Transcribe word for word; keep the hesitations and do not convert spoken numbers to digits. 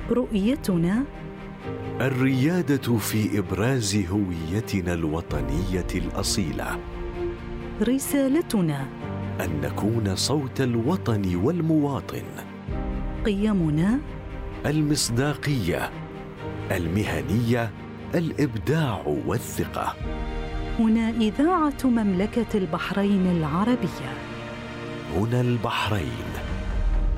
رؤيتنا الريادة في إبراز هويتنا الوطنية الأصيلة. رسالتنا أن نكون صوت الوطن والمواطن. قيمنا المصداقية، المهنية، الإبداع والثقة. هنا إذاعة مملكة البحرين العربية. هنا البحرين.